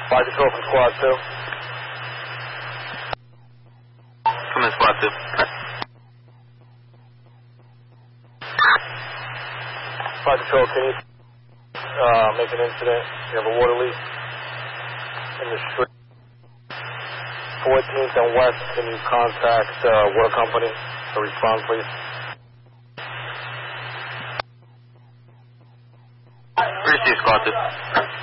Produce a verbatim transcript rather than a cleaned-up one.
Fire control from squad two. Come in, squad two. Fire control, can you uh, make an incident? You have a water leak in the street. fourteenth and West, can you contact uh, water company to respond, please? Receive, squad two.